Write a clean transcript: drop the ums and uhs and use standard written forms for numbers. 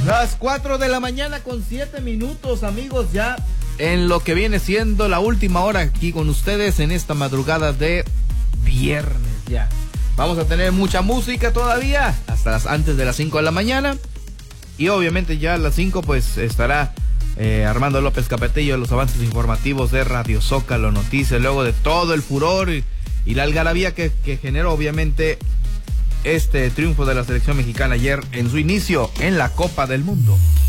Las 4 de la mañana con 7 minutos, amigos, ya en lo que viene siendo la última hora aquí con ustedes en esta madrugada de viernes ya. Vamos a tener mucha música todavía, hasta antes de las 5 de la mañana. Y obviamente ya a las 5 pues estará Armando López Capetillo, los avances informativos de Radio Zócalo Noticias, luego de todo el furor y la algarabía que generó obviamente este triunfo de la selección mexicana ayer en su inicio en la Copa del Mundo.